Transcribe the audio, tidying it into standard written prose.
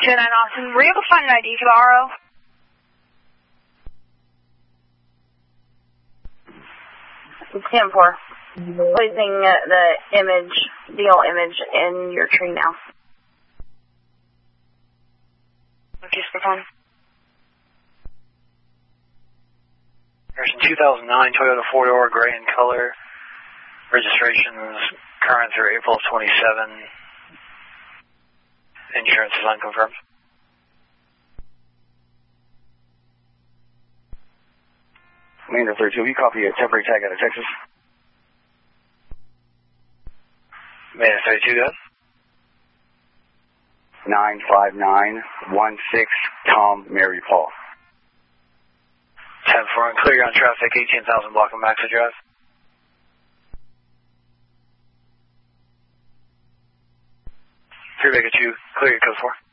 29 Austin, were you able to find an ID for the RO? It's 10-4. Placing the image, the old image in your tree now. Okay, Stefan. There's a 2009 Toyota 4-door, gray in color. Registrations current through April of 27. Insurance is unconfirmed. Lander 32, you copy a temporary tag out of Texas? Lander 32, go. 95916 Tom Mary Paul. 10-4 and clear on traffic, 18,000 block of Maxa Drive. Three Vega 2, clear your code 4.